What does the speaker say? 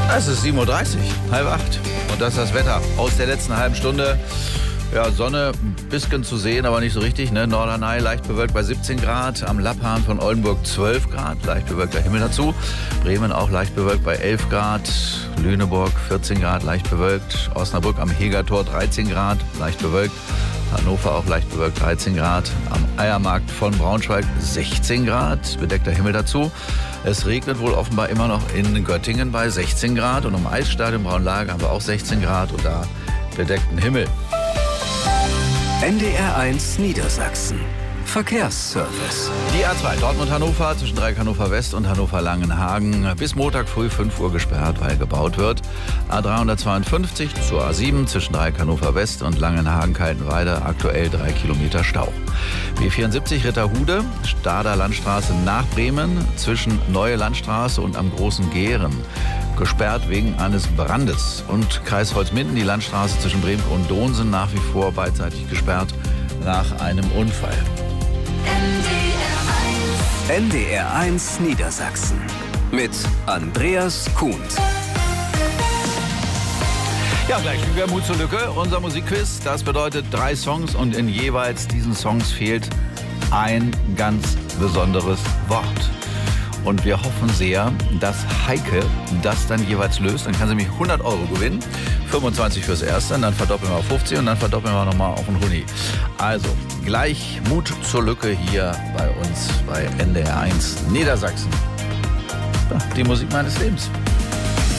Es ist 7:30 Uhr, 7:30. Und das ist das Wetter aus der letzten halben Stunde. Ja, Sonne ein bisschen zu sehen, aber nicht so richtig. Ne? Norderney leicht bewölkt bei 17 Grad. Am Lapphahn von Oldenburg 12 Grad. Leicht bewölkter Himmel dazu. Bremen auch leicht bewölkt bei 11 Grad. Lüneburg 14 Grad, leicht bewölkt. Osnabrück am Hegertor 13 Grad, leicht bewölkt. Hannover auch leicht bewölkt, 13 Grad. Am Eiermarkt von Braunschweig 16 Grad. Bedeckter Himmel dazu. Es regnet wohl offenbar immer noch in Göttingen bei 16 Grad. Und im Eisstadion Braunlage haben wir auch 16 Grad und da bedeckten Himmel. NDR 1 Niedersachsen. Verkehrsservice. Die A2 Dortmund-Hannover zwischen Dreieck Hannover West und Hannover-Langenhagen bis Montag früh 5 Uhr gesperrt, weil gebaut wird. A352 zur A7 zwischen Dreieck Hannover West und Langenhagen-Kaltenweide aktuell 3 Kilometer Stau. B74 Ritterhude, Stader Landstraße nach Bremen zwischen Neue Landstraße und am Großen Gehren. Gesperrt wegen eines Brandes. Und Kreis Holzminden, die Landstraße zwischen Bremen und Donsen nach wie vor beidseitig gesperrt nach einem Unfall. NDR 1 Niedersachsen mit Andreas Kuhn. Ja, gleich wieder Mut zur Lücke, unser Musikquiz. Das bedeutet 3 Songs und in jeweils diesen Songs fehlt ein ganz besonderes Wort. Und wir hoffen sehr, dass Heike das dann jeweils löst. Dann kann sie nämlich 100 Euro gewinnen. 25 fürs Erste, und dann verdoppeln wir 50 und dann verdoppeln wir nochmal auf den Huni. Also, gleich Mut zur Lücke hier bei uns bei NDR 1 Niedersachsen. Ja, die Musik meines Lebens.